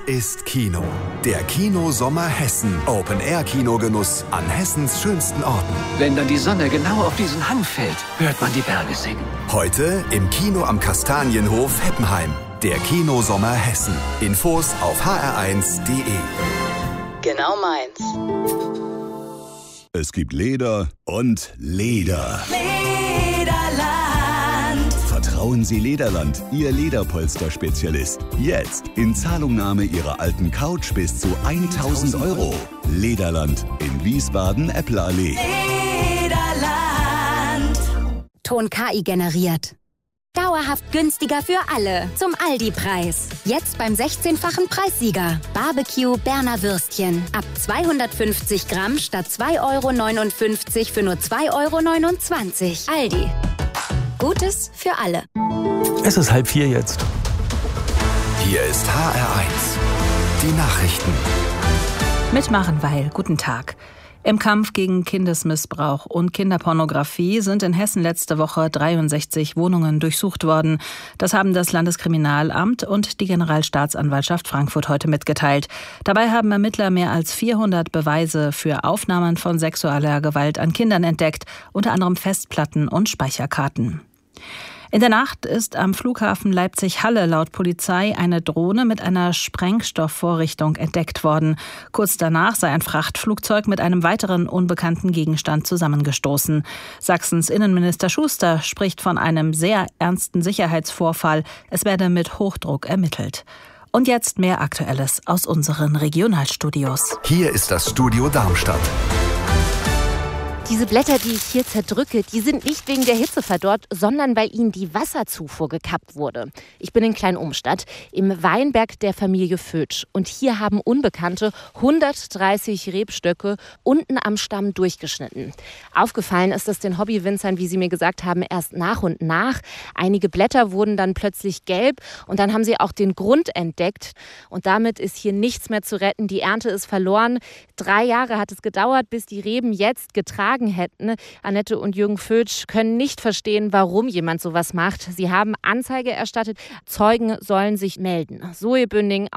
ist Kino. Der Kinosommer Hessen. Open-Air-Kinogenuss an Hessens schönsten Orten. Wenn dann die Sonne genau auf diesen Hang fällt, hört man die Berge singen. Heute im Kino am Kastanienhof Heppenheim. Der Kinosommer Hessen. Infos auf hr1.de. Genau meins. Es gibt Leder und Leder. Lederland. Vertrauen Sie Lederland, Ihr Lederpolster-Spezialist. Jetzt in Zahlungnahme Ihrer alten Couch bis zu 1.000 €. Lederland in Wiesbaden-Eppelallee. Lederland. Ton KI generiert. Dauerhaft günstiger für alle. Zum Aldi-Preis. Jetzt beim 16-fachen Preissieger. Barbecue Berner Würstchen. Ab 250 Gramm statt 2,59 € für nur 2,29 €. Aldi. Gutes für alle. Es ist 3:30 jetzt. Hier ist HR1. Die Nachrichten. Mitmachen, weil. Guten Tag. Im Kampf gegen Kindesmissbrauch und Kinderpornografie sind in Hessen letzte Woche 63 Wohnungen durchsucht worden. Das haben das Landeskriminalamt und die Generalstaatsanwaltschaft Frankfurt heute mitgeteilt. Dabei haben Ermittler mehr als 400 Beweise für Aufnahmen von sexueller Gewalt an Kindern entdeckt, unter anderem Festplatten und Speicherkarten. In der Nacht ist am Flughafen Leipzig-Halle laut Polizei eine Drohne mit einer Sprengstoffvorrichtung entdeckt worden. Kurz danach sei ein Frachtflugzeug mit einem weiteren unbekannten Gegenstand zusammengestoßen. Sachsens Innenminister Schuster spricht von einem sehr ernsten Sicherheitsvorfall. Es werde mit Hochdruck ermittelt. Und jetzt mehr Aktuelles aus unseren Regionalstudios. Hier ist das Studio Darmstadt. Diese Blätter, die ich hier zerdrücke, die sind nicht wegen der Hitze verdorrt, sondern weil ihnen die Wasserzufuhr gekappt wurde. Ich bin in Klein-Umstadt, im Weinberg der Familie Fötsch. Und hier haben Unbekannte 130 Rebstöcke unten am Stamm durchgeschnitten. Aufgefallen ist es den Hobbywinzern, wie sie mir gesagt haben, erst nach und nach. Einige Blätter wurden dann plötzlich gelb und dann haben sie auch den Grund entdeckt. Und damit ist hier nichts mehr zu retten. Die Ernte ist verloren. 3 Jahre hat es gedauert, bis die Reben jetzt getragen hätten. Annette und Jürgen Fötsch können nicht verstehen, warum jemand sowas macht. Sie haben Anzeige erstattet. Zeugen sollen sich melden. Zoe Bünding